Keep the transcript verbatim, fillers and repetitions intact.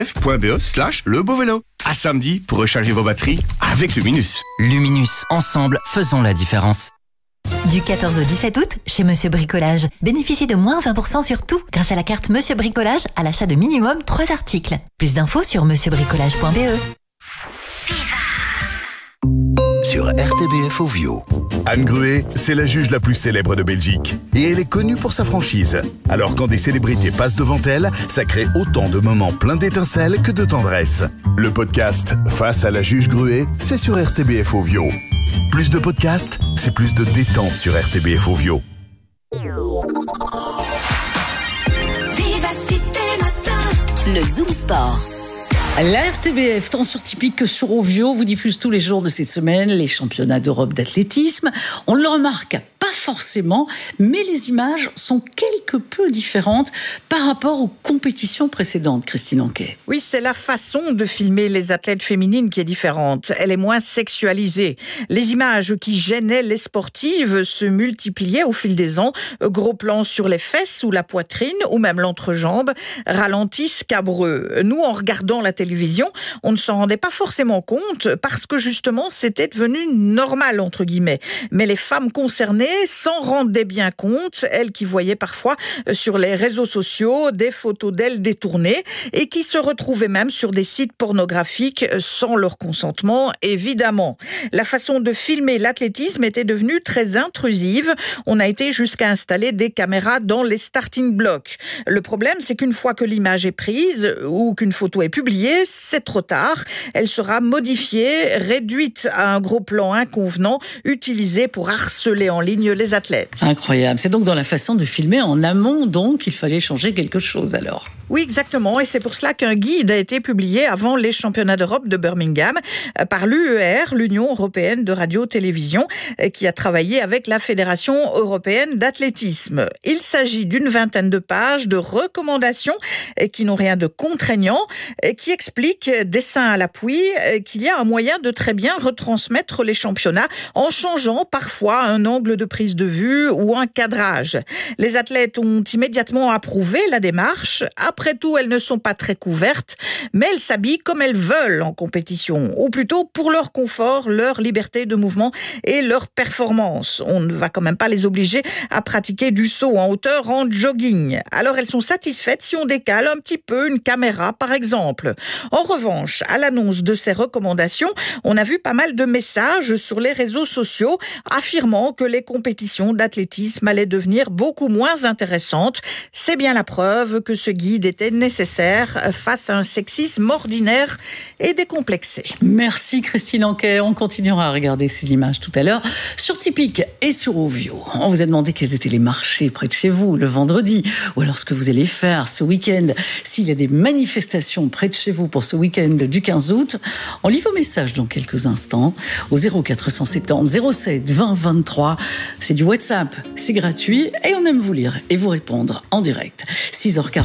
f.be slash le beau vélo. À samedi pour recharger vos batteries avec Luminus. Luminus, ensemble, faisons la différence. Du quatorze au dix-sept août, chez Monsieur Bricolage, bénéficiez de moins vingt pour cent sur tout grâce à la carte Monsieur Bricolage à l'achat de minimum trois articles. Plus d'infos sur monsieur bricolage point b e. Sur R T B F Ovio. Anne Gruet, c'est la juge la plus célèbre de Belgique. Et elle est connue pour sa franchise. Alors quand des célébrités passent devant elle, ça crée autant de moments pleins d'étincelles que de tendresse. Le podcast Face à la juge Gruet, c'est sur R T B F Ovio. Plus de podcasts, c'est plus de détente sur R T B F Ovio. Vivacité matin. Le Zoom Sport. La R T B F, tant sur Typique que sur Ovio, vous diffuse tous les jours de cette semaine les championnats d'Europe d'athlétisme. On le remarque pas forcément, mais les images sont quelque peu différentes par rapport aux compétitions précédentes, Christine Anquet. Oui, c'est la façon de filmer les athlètes féminines qui est différente. Elle est moins sexualisée. Les images qui gênaient les sportives se multipliaient au fil des ans. Gros plans sur les fesses ou la poitrine, ou même l'entrejambe, ralentis scabreux. Nous, en regardant la télévision, on ne s'en rendait pas forcément compte parce que justement, c'était devenu normal, entre guillemets. Mais les femmes concernées s'en rendaient bien compte, elles qui voyaient parfois sur les réseaux sociaux des photos d'elles détournées et qui se retrouvaient même sur des sites pornographiques sans leur consentement, évidemment. La façon de filmer l'athlétisme était devenue très intrusive. On a été jusqu'à installer des caméras dans les starting blocks. Le problème, c'est qu'une fois que l'image est prise ou qu'une photo est publiée, c'est trop tard. Elle sera modifiée, réduite à un gros plan inconvenant, utilisé pour harceler en ligne les athlètes. Incroyable. C'est donc dans la façon de filmer en amont, donc, qu'il fallait changer quelque chose, alors. Oui, exactement. Et c'est pour cela qu'un guide a été publié avant les championnats d'Europe de Birmingham par l'U E R, l'Union européenne de radio-télévision, qui a travaillé avec la Fédération européenne d'athlétisme. Il s'agit d'une vingtaine de pages de recommandations qui n'ont rien de contraignant, qui expliquent, dessin à l'appui, qu'il y a un moyen de très bien retransmettre les championnats en changeant parfois un angle de prise de vue ou un cadrage. Les athlètes ont immédiatement approuvé la démarche. Après tout, elles ne sont pas très couvertes, mais elles s'habillent comme elles veulent en compétition, ou plutôt pour leur confort, leur liberté de mouvement et leur performance. On ne va quand même pas les obliger à pratiquer du saut en hauteur en jogging. Alors elles sont satisfaites si on décale un petit peu une caméra, par exemple. En revanche, à l'annonce de ces recommandations, on a vu pas mal de messages sur les réseaux sociaux affirmant que les compétitions d'athlétisme allaient devenir beaucoup moins intéressantes. C'est bien la preuve que ce guide était nécessaire face à un sexisme ordinaire et décomplexé. Merci Christine Anquet. On continuera à regarder ces images tout à l'heure sur Typique et sur Ovio. On vous a demandé quels étaient les marchés près de chez vous le vendredi, ou alors ce que vous allez faire ce week-end. S'il y a des manifestations près de chez vous pour ce week-end du quinze août, on lit vos messages dans quelques instants au zéro quatre cent soixante-dix zéro sept vingt vingt-trois. C'est du WhatsApp, c'est gratuit et on aime vous lire et vous répondre en direct. six heures quarante